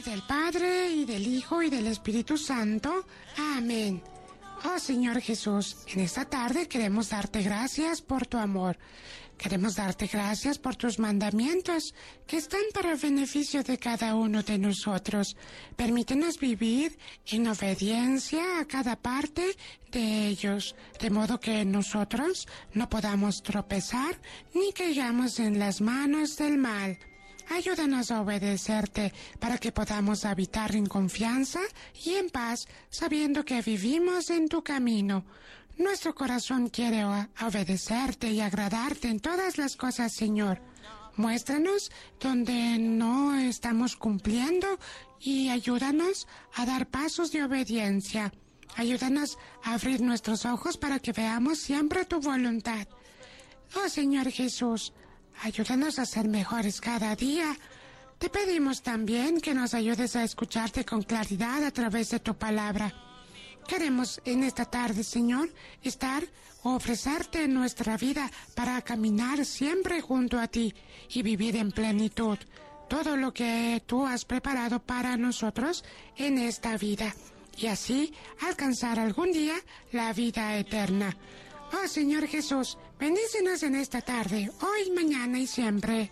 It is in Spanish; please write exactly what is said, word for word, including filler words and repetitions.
nombre del Padre, y del Hijo, y del Espíritu Santo. Amén. Oh Señor Jesús, en esta tarde queremos darte gracias por tu amor. Queremos darte gracias por tus mandamientos, que están para el beneficio de cada uno de nosotros. Permítenos vivir en obediencia a cada parte de ellos, de modo que nosotros no podamos tropezar ni caigamos en las manos del mal. Ayúdanos a obedecerte para que podamos habitar en confianza y en paz, sabiendo que vivimos en tu camino. Nuestro corazón quiere obedecerte y agradarte en todas las cosas, Señor. Muéstranos donde no estamos cumpliendo y ayúdanos a dar pasos de obediencia. Ayúdanos a abrir nuestros ojos para que veamos siempre tu voluntad. Oh Señor Jesús, ayúdanos a ser mejores cada día. Te pedimos también que nos ayudes a escucharte con claridad a través de tu palabra. Queremos en esta tarde, Señor, estar o ofrecerte nuestra vida para caminar siempre junto a ti y vivir en plenitud todo lo que tú has preparado para nosotros en esta vida, y así alcanzar algún día la vida eterna. Oh Señor Jesús, bendícenos en esta tarde, hoy, mañana y siempre.